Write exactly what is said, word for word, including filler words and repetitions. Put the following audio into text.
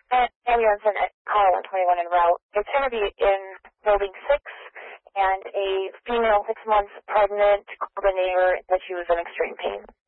And Johnson at Caller one twenty-one en route. It's going to be in building six, and a female six months pregnant called a neighbor that she was in extreme pain.